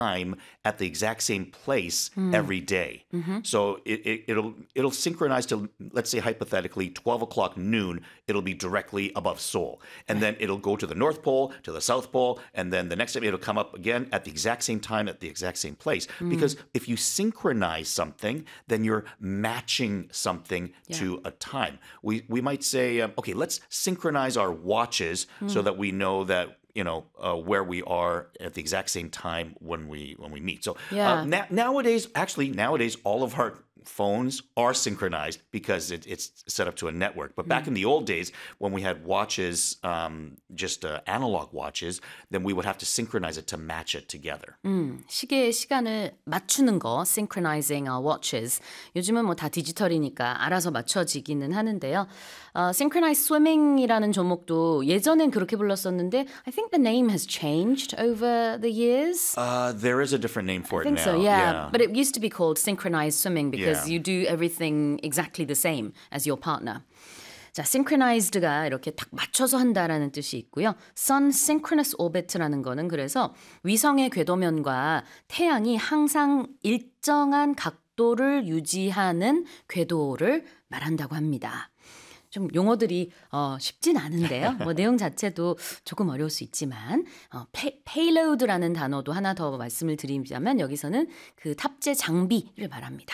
time at the exact same place every day. So it'll synchronize to, let's say hypothetically, 12 o'clock noon, it'll be directly above Seoul. And then it'll go to the North Pole, to the South Pole, and then the next time it'll come up again at the exact same time at the exact same place. Because if you synchronize something, then you're matching something to a time. We might say, okay, let's synchronize our watches so that we know that where we are at the exact same time when we meet. So nowadays, all of our phones are synchronized because it's set up to a network. But back in the old days, when we had watches, just analog watches, then we would have to synchronize it to match it together. 시계의 시간을 맞추는 거, synchronizing our watches. 요즘은 뭐 다 디지털이니까 알아서 맞춰지기는 하는데요. Synchronized swimming이라는 종목도 예전엔 그렇게 불렀었는데 I think the name has changed over the years. There is a different name for I think it so, now. yeah. But it used to be called synchronized swimming because you do everything exactly the same as your partner. 자, synchronized가 이렇게 딱 맞춰서 한다라는 뜻이 있고요. Sun synchronous orbit라는 거는 그래서 위성의 궤도면과 태양이 항상 일정한 각도를 유지하는 궤도를 말한다고 합니다. 좀 용어들이 쉽진 않은데요. 뭐 내용 자체도 조금 어려울 수 있지만 payload라는 단어도 하나 더 말씀을 드리자면 여기서는 그 탑재 장비를 말합니다.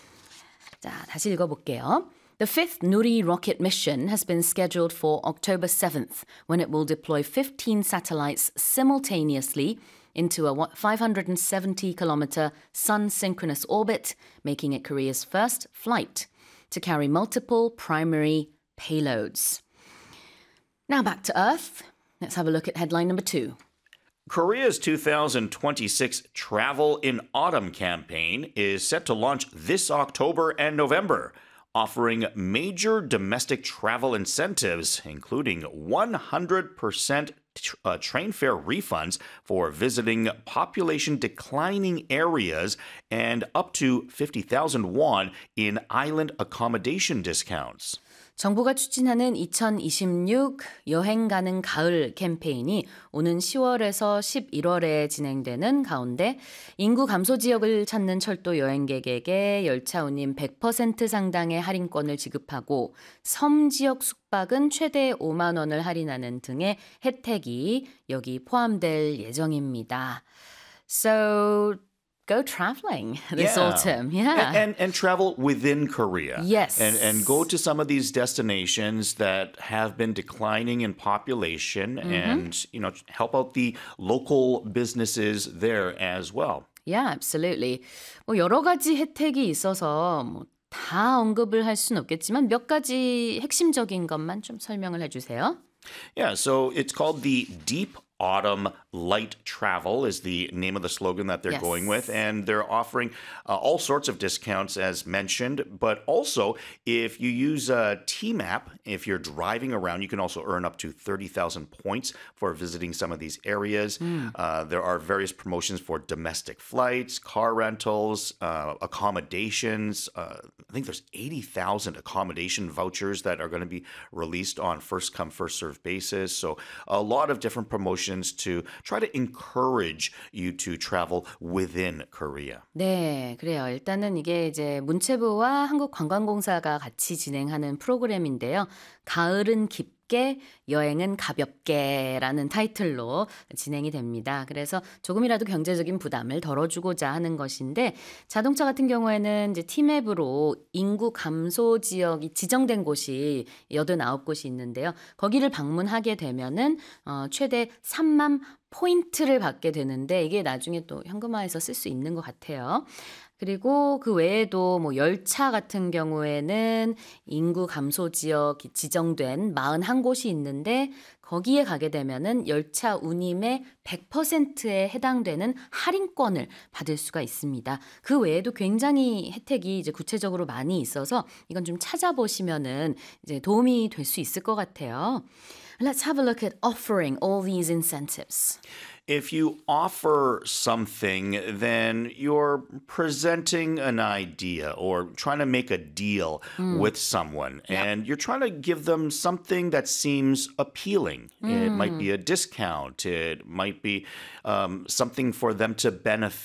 자, 다시 읽어볼게요. The fifth Nuri rocket mission has been scheduled for October 7th, when it will deploy 15 satellites simultaneously into a 570-kilometer sun-synchronous orbit, making it Korea's first flight to carry multiple primary payloads. Now back to Earth. Let's have a look at headline number 2. Korea's 2026 Travel in Autumn campaign is set to launch this October and November, offering major domestic travel incentives, including 100% train fare refunds for visiting population declining areas and up to 50,000 won in island accommodation discounts. 정부가 추진하는 2026 여행 가는 가을 캠페인이 오는 10월에서 11월에 진행되는 가운데 인구 감소 지역을 찾는 철도 여행객에게 열차 운임 100% 상당의 할인권을 지급하고 섬 지역 숙박은 최대 5만 원을 할인하는 등의 혜택이 여기 포함될 예정입니다. So go traveling this autumn. Yeah. And travel within Korea. Yes. And go to some of these destinations that have been declining in population and, help out the local businesses there as well. Yeah, absolutely. 뭐 여러 가지 혜택이 있어서 뭐 다 언급을 할 수는 없겠지만 몇 가지 핵심적인 것만 좀 설명을 해주세요. Yeah, so it's called the Deep Autumn Light Travel is the name of the slogan that they're going with. And they're offering all sorts of discounts as mentioned. But also, if you use TMAP, if you're driving around, you can also earn up to 30,000 points for visiting some of these areas. There are various promotions for domestic flights, car rentals, accommodations. I think there's 80,000 accommodation vouchers that are going to be released on first-come, first-served basis. So a lot of different promotions to try to encourage you to travel within Korea. 네, 그래요. 일단은 이게 이제 문체부와 한국관광공사가 같이 진행하는 프로그램인데요. 가을은 깊게, 여행은 가볍게라는 타이틀로 진행이 됩니다. 그래서 조금이라도 경제적인 부담을 덜어주고자 하는 것인데 자동차 같은 경우에는 이제 티맵으로 인구 감소 지역이 지정된 곳이 89곳이 있는데요. 거기를 방문하게 되면은 최대 3만 포인트를 받게 되는데 이게 나중에 또 현금화해서 쓸 수 있는 것 같아요. 그리고 그 외에도 뭐 열차 같은 경우에는 인구 감소 지역이 지정된 41곳이 있는데 거기에 가게 되면은 열차 운임의 100%에 해당되는 할인권을 받을 수가 있습니다. 그 외에도 굉장히 혜택이 이제 구체적으로 많이 있어서 이건 좀 찾아보시면은 이제 도움이 될 수 있을 것 같아요. Let's have a look at offering all these incentives. If you offer something, then you're presenting an idea or trying to make a deal with someone. And you're trying to give them something that seems appealing. It might be a discount. It might be something for them to benefit